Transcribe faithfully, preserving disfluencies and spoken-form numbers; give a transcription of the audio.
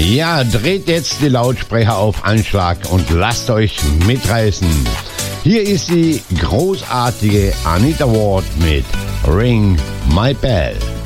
Ja, dreht jetzt die Lautsprecher auf Anschlag und lasst euch mitreißen. Hier ist die großartige Anita Ward mit Ring My Bell.